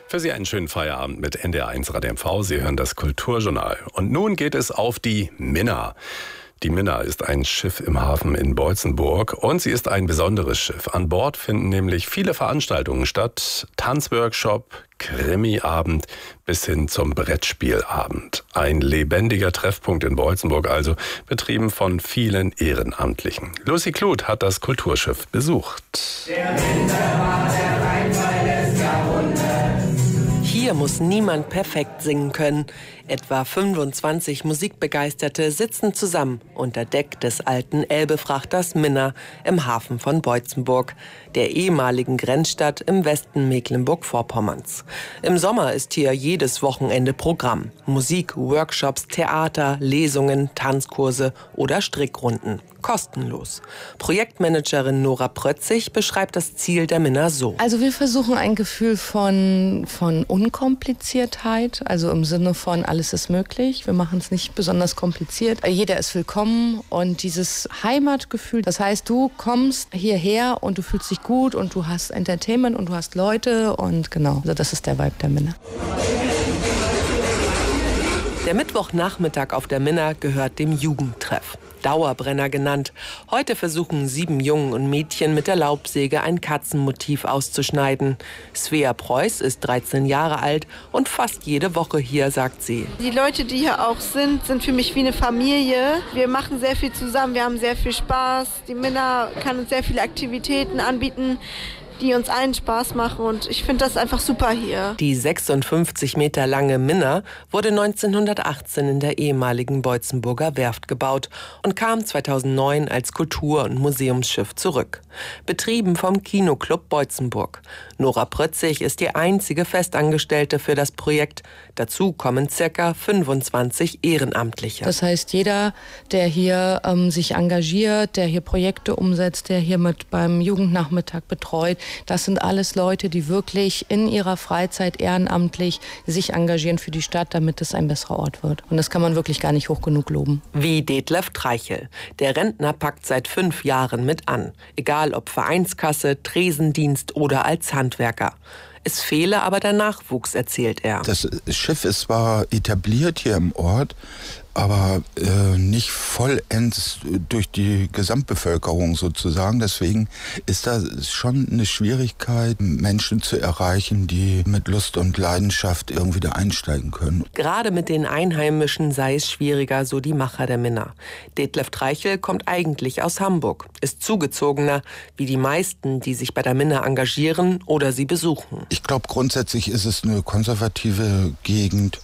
Für Sie einen schönen Feierabend mit NDR1 Radio MV. Sie hören das Kulturjournal. Und nun geht es auf die Minna. Die Minna ist ein Schiff im Hafen in Boitzenburg und sie ist ein besonderes Schiff. An Bord finden nämlich viele Veranstaltungen statt. Tanzworkshop, Krimiabend bis hin zum Brettspielabend. Ein lebendiger Treffpunkt in Boitzenburg, also betrieben von vielen Ehrenamtlichen. Lucy Kluth hat das Kulturschiff besucht. Der Winter war der Rheinfall des Jahrhunderts. Hier muss niemand perfekt singen können. Etwa 25 Musikbegeisterte sitzen zusammen unter Deck des alten Elbefrachters Minna im Hafen von Boitzenburg, der ehemaligen Grenzstadt im Westen Mecklenburg-Vorpommerns. Im Sommer ist hier jedes Wochenende Programm. Musik, Workshops, Theater, Lesungen, Tanzkurse oder Strickrunden. Kostenlos. Projektmanagerin Nora Prötzig beschreibt das Ziel der Minna so. Also wir versuchen ein Gefühl von Unkompliziertheit, also im Sinne von alles ist möglich. Wir machen es nicht besonders kompliziert. Jeder ist willkommen und dieses Heimatgefühl, das heißt, du kommst hierher und du fühlst dich gut und du hast Entertainment und du hast Leute und genau, also das ist der Vibe der Minna. Der Mittwochnachmittag auf der Minna gehört dem Jugendtreff. Dauerbrenner genannt. Heute versuchen 7 Jungen und Mädchen mit der Laubsäge ein Katzenmotiv auszuschneiden. Svea Preuß ist 13 Jahre alt und fast jede Woche hier, sagt sie. Die Leute, die hier auch sind für mich wie eine Familie. Wir machen sehr viel zusammen, wir haben sehr viel Spaß. Die Minna kann uns sehr viele Aktivitäten anbieten, die uns allen Spaß machen und ich finde das einfach super hier. Die 56 Meter lange Minna wurde 1918 in der ehemaligen Boitzenburger Werft gebaut und kam 2009 als Kultur- und Museumsschiff zurück. Betrieben vom Kinoclub Boitzenburg. Nora Prötzig ist die einzige Festangestellte für das Projekt. Dazu kommen ca. 25 Ehrenamtliche. Das heißt, jeder, der hier sich engagiert, der hier Projekte umsetzt, der hier mit beim Jugendnachmittag betreut, das sind alles Leute, die wirklich in ihrer Freizeit ehrenamtlich sich engagieren für die Stadt, damit es ein besserer Ort wird. Und das kann man wirklich gar nicht hoch genug loben. Wie Detlef Treichel. Der Rentner packt seit 5 Jahren mit an. Egal ob Vereinskasse, Tresendienst oder als Handwerker. Es fehle aber der Nachwuchs, erzählt er. Das Schiff ist zwar etabliert hier im Ort, aber nicht vollends durch die Gesamtbevölkerung sozusagen. Deswegen ist da schon eine Schwierigkeit, Menschen zu erreichen, die mit Lust und Leidenschaft irgendwie da einsteigen können. Gerade mit den Einheimischen sei es schwieriger, so die Macher der Minna. Detlef Treichel kommt eigentlich aus Hamburg, ist Zugezogener, wie die meisten, die sich bei der Minna engagieren oder sie besuchen. Ich glaube, grundsätzlich ist es eine konservative Gegend.